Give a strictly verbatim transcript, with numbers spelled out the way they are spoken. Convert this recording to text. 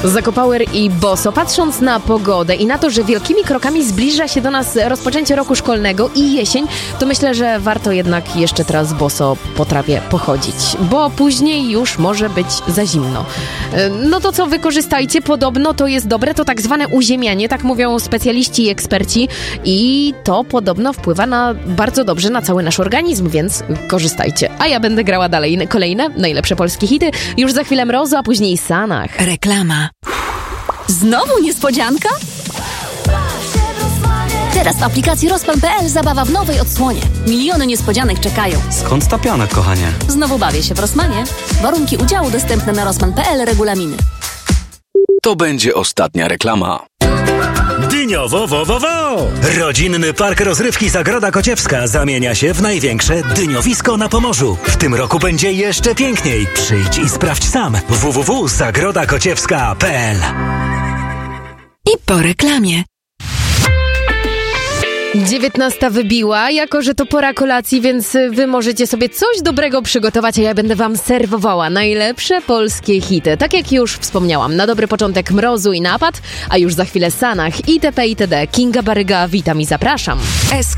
Zako Power i Bosso. Patrząc na pogodę i na to, że wielkimi krokami zbliża się do nas rozpoczęcie roku szkolnego i jesień, to myślę, że warto jednak jeszcze teraz Bosso po trawie pochodzić, bo później już może być za zimno. No to co, wykorzystajcie, podobno to jest dobre, to tak zwane uziemianie, tak mówią specjaliści i eksperci i to podobno wpływa na bardzo dobrze na cały nasz organizm, więc korzystajcie. A ja będę grała dalej kolejne najlepsze polskie hity, już za chwilę Mrozu, a później Sanach. Reklama. Znowu niespodzianka? Teraz w aplikacji Rozpan kropka pe el zabawa w nowej odsłonie. Miliony niespodzianek czekają. Skąd ta piana, kochanie? Znowu bawię się w Rossmanie. Warunki udziału dostępne na rozpan kropka pe el, regulaminy. To będzie ostatnia reklama. Dyniowo, wo, wo, wo! Rodzinny park rozrywki Zagroda Kociewska zamienia się w największe dyniowisko na Pomorzu. W tym roku będzie jeszcze piękniej. Przyjdź i sprawdź sam. w w w kropka zagroda kociewska kropka pe el. I po reklamie. dziewiętnasta wybiła, jako że to pora kolacji, więc wy możecie sobie coś dobrego przygotować, a ja będę wam serwowała najlepsze polskie hity. Tak jak już wspomniałam, na dobry początek Mrozu i Napad, a już za chwilę Sanach, itp. itd. Kinga Baryga, witam i zapraszam.